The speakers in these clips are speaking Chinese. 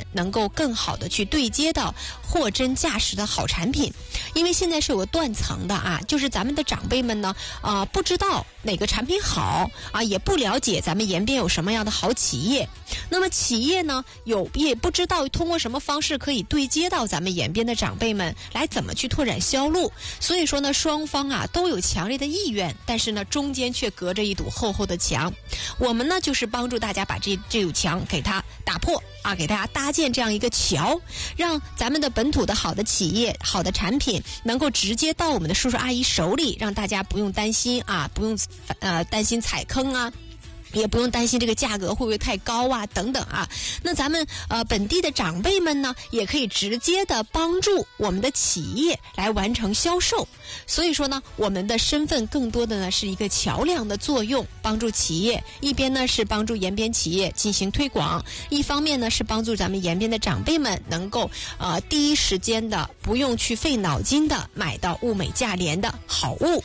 们能够更好的去对接到货真价实的好产品。因为现在是有个断层的啊，就是咱们的长辈们呢不知道哪个产品好啊，也不了解咱们延边有什么样的好企业。那么企业呢也不知道通过什么方式可以对接到咱们延边的长辈们，来怎么去拓展销路。所以说呢，双方啊都有强烈的意愿，但是呢中间却隔着一堵厚厚的墙。我们呢就是帮助大家把这堵墙给它打破啊，给大家搭建这样一个桥，让咱们的本土的好的企业、好的产品能够直接到我们的叔叔阿姨手里，让大家不用担心啊，不用担心踩坑啊，也不用担心这个价格会不会太高啊等等啊。那咱们本地的长辈们呢，也可以直接的帮助我们的企业来完成销售。所以说呢，我们的身份更多的呢是一个桥梁的作用，帮助企业，一边呢是帮助延边企业进行推广，一方面呢是帮助咱们延边的长辈们能够第一时间的不用去费脑筋的买到物美价廉的好物。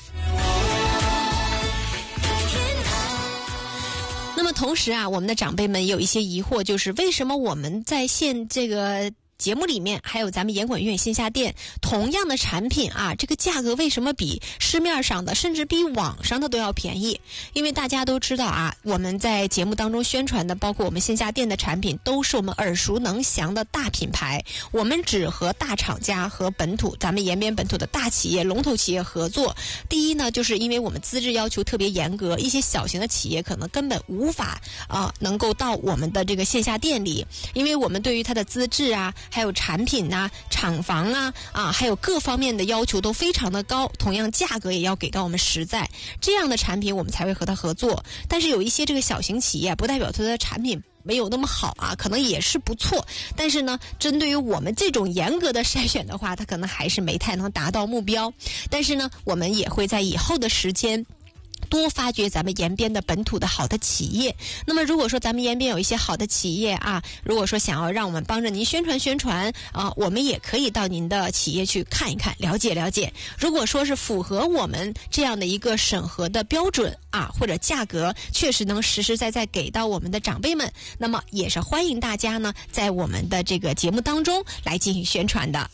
那么同时啊，我们的长辈们也有一些疑惑，就是为什么我们在这个节目里面，还有咱们严管院线下店同样的产品啊，这个价格为什么比市面上的甚至比网上的都要便宜？因为大家都知道啊，我们在节目当中宣传的，包括我们线下店的产品，都是我们耳熟能详的大品牌。我们只和大厂家和咱们延边本土的大企业、龙头企业合作。第一呢，就是因为我们资质要求特别严格，一些小型的企业可能根本无法能够到我们的这个线下店里，因为我们对于它的资质啊，还有产品啊、厂房啊还有各方面的要求都非常的高，同样价格也要给到我们实在，这样的产品我们才会和它合作。但是有一些这个小型企业，不代表它的产品没有那么好啊，可能也是不错，但是呢，针对于我们这种严格的筛选的话，它可能还是没太能达到目标。但是呢，我们也会在以后的时间多发掘咱们延边的本土的好的企业。那么如果说咱们延边有一些好的企业啊，如果说想要让我们帮着您宣传啊，我们也可以到您的企业去看一看，了解了解。如果说是符合我们这样的一个审核的标准啊，或者价格确实能实实在在给到我们的长辈们，那么也是欢迎大家呢在我们的这个节目当中来进行宣传的。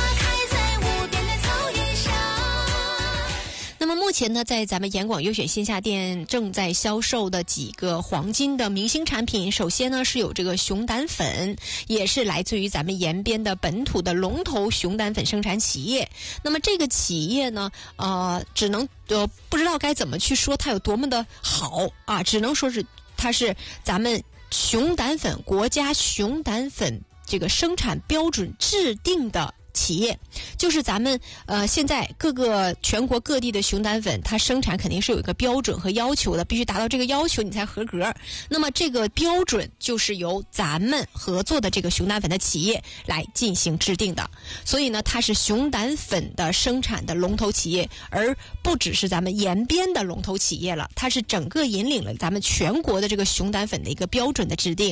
那么目前呢，在咱们严广优选线下店正在销售的几个黄金的明星产品，首先呢是有这个熊胆粉，也是来自于咱们延边的本土的龙头熊胆粉生产企业。那么这个企业呢，只能不知道该怎么去说它有多么的好啊，只能说是它是咱们熊胆粉国家熊胆粉这个生产标准制定的企业，就是咱们现在全国各地的熊胆粉，它生产肯定是有一个标准和要求的，必须达到这个要求你才合格。那么这个标准就是由咱们合作的这个熊胆粉的企业来进行制定的，所以呢，它是熊胆粉的生产的龙头企业，而不只是咱们延边的龙头企业了，它是整个引领了咱们全国的这个熊胆粉的一个标准的制定。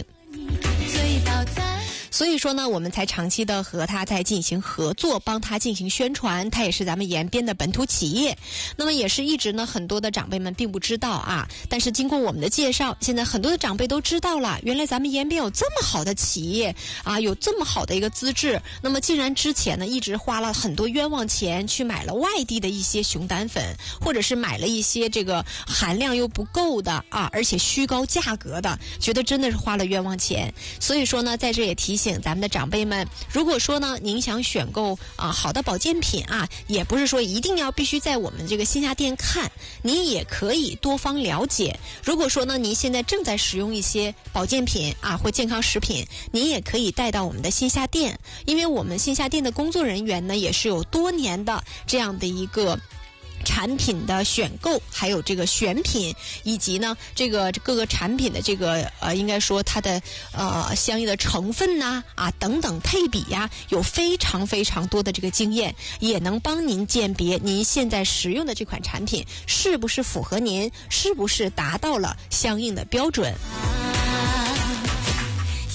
所以说呢，我们才长期的和他在进行合作，帮他进行宣传，他也是咱们延边的本土企业。那么也是一直呢，很多的长辈们并不知道啊，但是经过我们的介绍，现在很多的长辈都知道了，原来咱们延边有这么好的企业啊，有这么好的一个资质。那么竟然之前呢，一直花了很多冤枉钱去买了外地的一些熊胆粉，或者是买了一些这个含量又不够的啊，而且虚高价格的，觉得真的是花了冤枉钱。所以说呢，在这也提醒咱们的长辈们，如果说呢您想选购好的保健品啊，也不是说一定要必须在我们这个线下店看，您也可以多方了解。如果说呢您现在正在使用一些保健品啊或健康食品，您也可以带到我们的线下店，因为我们线下店的工作人员呢也是有多年的这样的一个产品的选购，还有这个选品，以及呢这个各个产品的这个应该说它的相应的成分呐等等配比呀，有非常非常多的这个经验，也能帮您鉴别您现在使用的这款产品是不是符合您，是不是达到了相应的标准。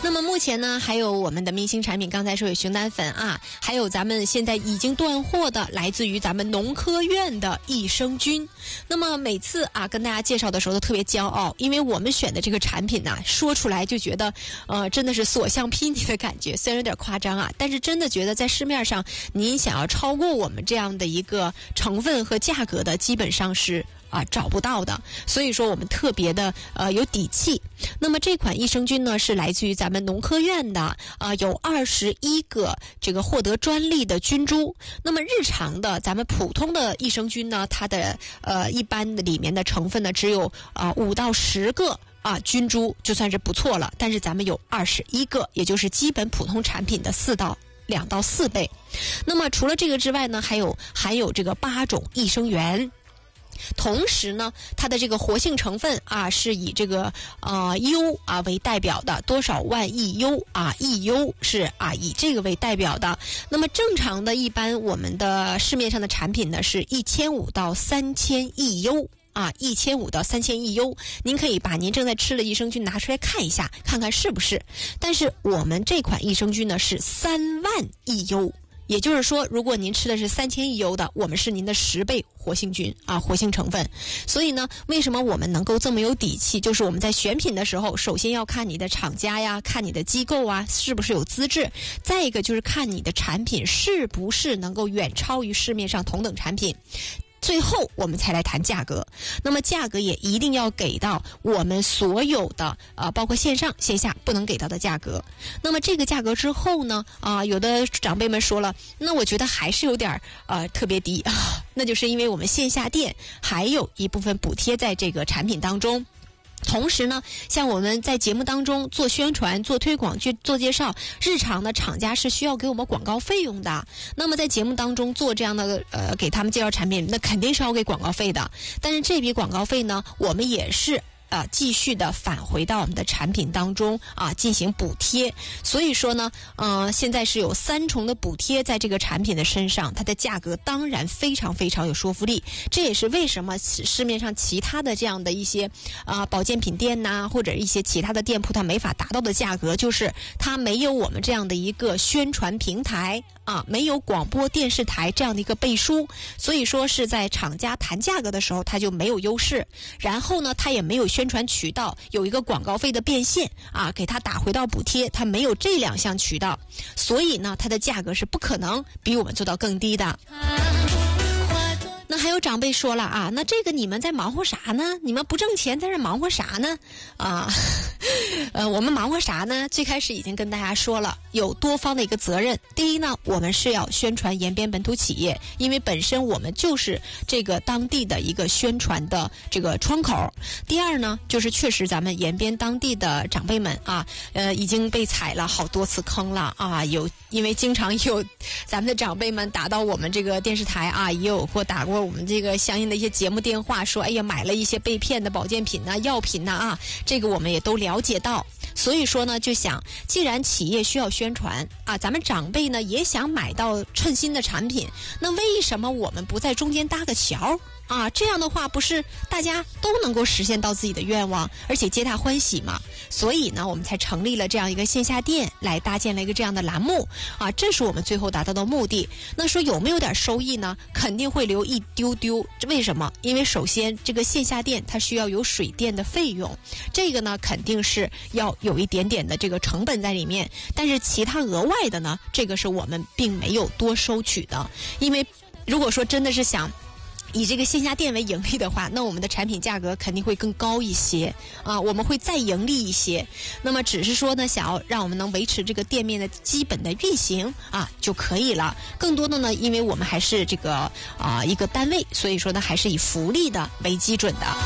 那么目前呢，还有我们的明星产品，刚才说有熊胆粉啊，还有咱们现在已经断货的，来自于咱们农科院的益生菌。那么每次啊跟大家介绍的时候都特别骄傲，因为我们选的这个产品呢，说出来就觉得真的是所向披靡的感觉，虽然有点夸张啊，但是真的觉得在市面上您想要超过我们这样的一个成分和价格的，基本上是找不到的，所以说我们特别的有底气。那么这款益生菌呢，是来自于咱们农科院的有21个这个获得专利的菌株。那么日常的咱们普通的益生菌呢，它的一般的里面的成分呢，只有5到10个菌株就算是不错了，但是咱们有21个，也就是基本普通产品的2到4倍。那么除了这个之外呢，还有这个8种益生元。同时呢，它的这个活性成分是以这个优为代表的，多少万亿优亿优是以这个为代表的。那么正常的一般我们的市面上的产品呢是1500到3000亿优。1500到3000亿优，您可以把您正在吃的益生菌拿出来看一下，看看是不是。但是我们这款益生菌呢是3万亿优。也就是说，如果您吃的是3000亿优的，我们是您的10倍活性菌活性成分。所以呢，为什么我们能够这么有底气？就是我们在选品的时候，首先要看你的厂家呀，看你的机构是不是有资质，再一个就是看你的产品是不是能够远超于市面上同等产品。最后我们才来谈价格，那么价格也一定要给到我们所有的包括线上线下不能给到的价格。那么这个价格之后呢有的长辈们说了，那我觉得还是有点特别低那就是因为我们线下店还有一部分补贴在这个产品当中。同时呢，像我们在节目当中做宣传、做推广、做介绍，日常的厂家是需要给我们广告费用的。那么在节目当中做这样的给他们介绍产品，那肯定是要给广告费的。但是这笔广告费呢，我们也是继续的返回到我们的产品当中进行补贴。所以说呢现在是有3重的补贴在这个产品的身上，它的价格当然非常非常有说服力。这也是为什么市面上其他的这样的一些保健品店或者一些其他的店铺它没法达到的价格，就是它没有我们这样的一个宣传平台没有广播电视台这样的一个背书，所以说是在厂家谈价格的时候它就没有优势。然后呢，它也没有宣传渠道，有一个广告费的变现给它打回到补贴，它没有这2项渠道，所以呢它的价格是不可能比我们做到更低的。那还有长辈说了那这个你们在忙活啥呢？你们不挣钱在这忙活啥呢？我们忙活啥呢？最开始已经跟大家说了，有多方的一个责任。第一呢，我们是要宣传延边本土企业，因为本身我们就是这个当地的一个宣传的这个窗口。第二呢，就是确实咱们延边当地的长辈们已经被踩了好多次坑了因为经常有咱们的长辈们打到我们这个电视台也有过打过我们这个相应的一些节目电话，说哎呀买了一些被骗的保健品药品这个我们也都了解到。所以说呢，就想既然企业需要宣传咱们长辈呢也想买到称心的产品，那为什么我们不在中间搭个桥这样的话不是大家都能够实现到自己的愿望，而且皆大欢喜嘛？所以呢，我们才成立了这样一个线下店，来搭建了一个这样的栏目这是我们最后达到的目的。那说有没有点收益呢？肯定会留一丢丢。为什么？因为首先这个线下店它需要有水电的费用，这个呢肯定是要有一点点的这个成本在里面，但是其他额外的呢，这个是我们并没有多收取的。因为如果说真的是想以这个线下店为盈利的话，那我们的产品价格肯定会更高一些我们会再盈利一些。那么只是说呢，想要让我们能维持这个店面的基本的运行就可以了。更多的呢，因为我们还是这个一个单位，所以说呢还是以福利的为基准的。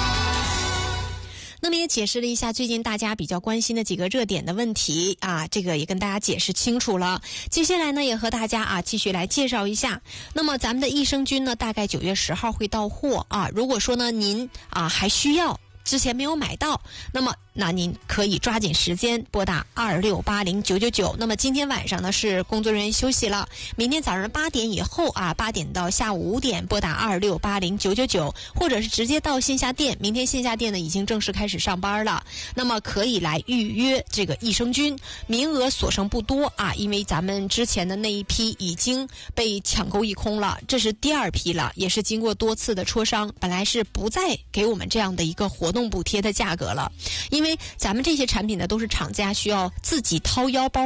那么也解释了一下最近大家比较关心的几个热点的问题这个也跟大家解释清楚了。接下来呢，也和大家继续来介绍一下。那么咱们的益生菌呢，大概9月10号会到货如果说呢您还需要之前没有买到，那么那您可以抓紧时间拨打2680-999。那么今天晚上呢是工作人员休息了，明天早上8点以后啊，8点到下午5点拨打2680-999，或者是直接到线下店。明天线下店呢已经正式开始上班了，那么可以来预约这个益生菌，名额所剩不多啊，因为咱们之前的那一批已经被抢购一空了，这是第2批了，也是经过多次的磋商，本来是不再给我们这样的一个活动补贴的价格了，因为咱们这些产品呢都是厂家需要自己掏腰包